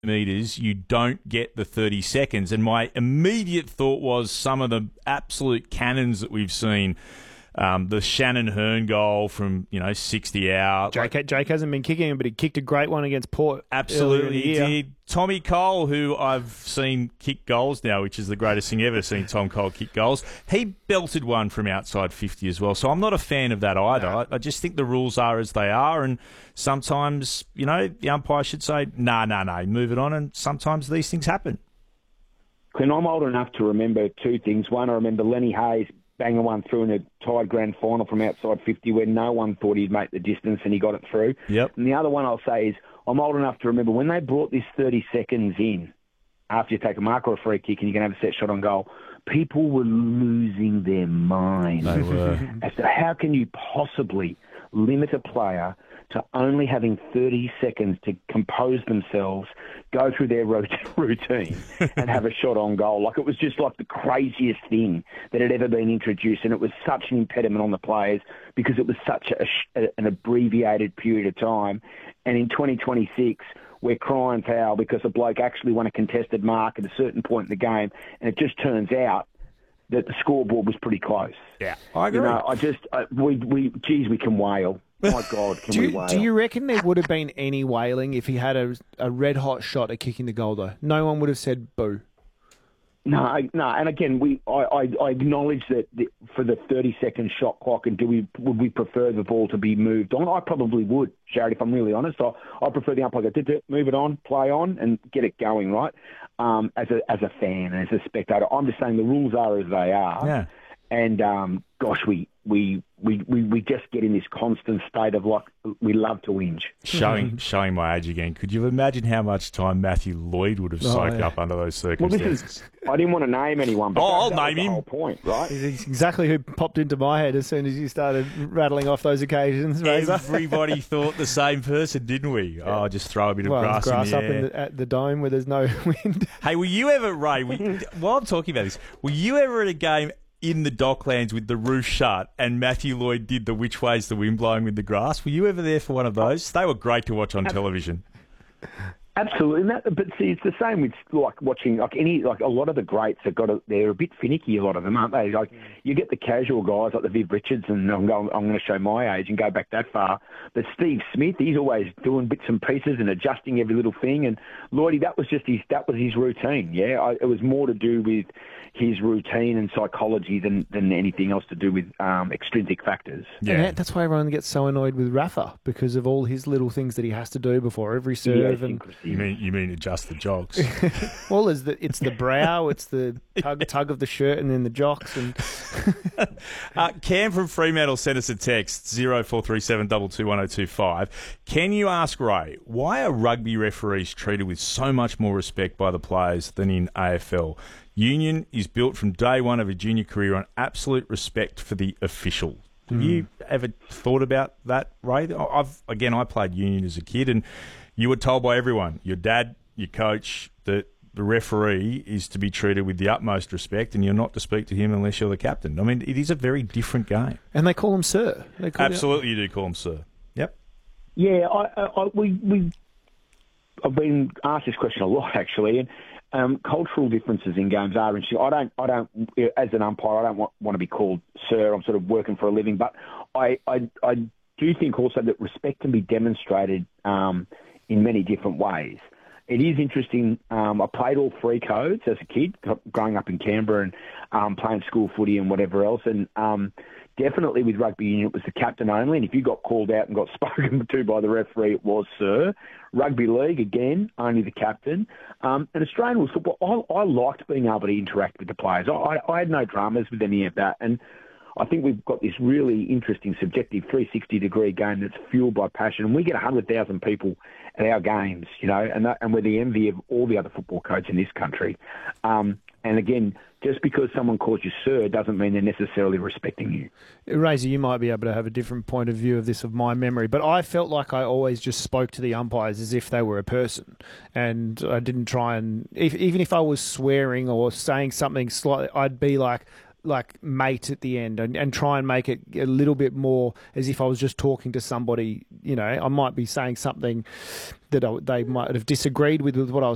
metres, you don't get the 30 seconds. And my immediate thought was some of the absolute cannons that we've seen. The Shannon Hearn goal from 60 out. Jake hasn't been kicking him, but he kicked a great one against Port. Absolutely, he did. Tommy Cole, who I've seen kick goals now, which is the greatest thing ever, seen Tom Cole kick goals. He belted one from outside 50 as well. So I'm not a fan of that either. No. I just think the rules are as they are, and sometimes the umpire should say no, move it on. And sometimes these things happen. Clint, I'm old enough to remember two things. One, I remember Lenny Hayes banging one through in a tied grand final from outside 50 where no one thought he'd make the distance and he got it through. Yep. And the other one I'll say is I'm old enough to remember when they brought this 30 seconds in after you take a mark or a free kick and you can have a set shot on goal, people were losing their minds. They were. As to how can you possibly limit a player to only having 30 seconds to compose themselves, go through their routine and have a shot on goal. Like, it was just like the craziest thing that had ever been introduced, and it was such an impediment on the players because it was such an abbreviated period of time. And in 2026, we're crying foul because a bloke actually won a contested mark at a certain point in the game, and it just turns out that the scoreboard was pretty close. Yeah, I agree. We can wail. My God, can we wail? Do you reckon there would have been any wailing if he had a red-hot shot at kicking the goal, though? No one would have said boo. No. And again, I acknowledge that for the 30-second shot clock, and would we prefer the ball to be moved on? I probably would, Jared, if I'm really honest. I prefer the umpire to move it on, play on, and get it going, right? As a fan and as a spectator, I'm just saying the rules are as they are. Yeah. And gosh, we just get in this constant state of like we love to whinge. Showing my age again. Could you imagine how much time Matthew Lloyd would have soaked up under those circumstances? I didn't want to name anyone, but I'll that name him. The whole point, right? He's exactly who popped into my head as soon as you started rattling off those occasions, Razor. Everybody thought the same person, didn't we? Yeah. Oh, just throw a bit of grass in the air. Up at the dome where there's no wind. Hey, were you ever, Ray, while I'm talking about this, were you ever at a game in the Docklands with the roof shut and Matthew Lloyd did the which way's the wind blowing with the grass? Were you ever there for one of those? They were great to watch on television. Absolutely, but see, it's the same with like watching a lot of the greats they're a bit finicky. A lot of them, aren't they? Like you get the casual guys like the Viv Richards, and I'm going to show my age and go back that far. But Steve Smith, he's always doing bits and pieces and adjusting every little thing. And Lloydie, that was his routine. Yeah, it was more to do with his routine and psychology than anything else to do with extrinsic factors. Yeah, and that's why everyone gets so annoyed with Rafa because of all his little things that he has to do before every serve. You mean adjust the jogs? Well, it's the brow, it's the tug of the shirt, and then the jocks. And Cam from Fremantle sent us a text 0437 221025. Can you ask Ray why are rugby referees treated with so much more respect by the players than in AFL? Union is built from day one of a junior career on absolute respect for the official. Have you ever thought about that, Ray? I played Union as a kid, and you were told by everyone, your dad, your coach, that the referee is to be treated with the utmost respect and you're not to speak to him unless you're the captain. I mean, it is a very different game. And they call him sir. Absolutely, you do call him sir. Yep. Yeah, I've been asked this question a lot, actually, and cultural differences in games are interesting. I don't, as an umpire, I don't want to be called sir. I'm sort of working for a living, but I do think also that respect can be demonstrated in many different ways. It is interesting. I played all three codes as a kid, growing up in Canberra and playing school footy and whatever else. And definitely with rugby union, it was the captain only. And if you got called out and got spoken to by the referee, it was sir. Rugby league, again, only the captain. And Australian rules football, I liked being able to interact with the players. I had no dramas with any of that. And I think we've got this really interesting, subjective 360-degree game that's fueled by passion. And we get 100,000 people at our games, and we're the envy of all the other football coaches in this country. And again, just because someone calls you sir doesn't mean they're necessarily respecting you. Razor, you might be able to have a different point of view of this of my memory, but I felt like I always just spoke to the umpires as if they were a person. And I didn't try and... even if I was swearing or saying something slightly, I'd be like mate at the end and try and make it a little bit more as if I was just talking to somebody. I might be saying something that they might have disagreed with what I was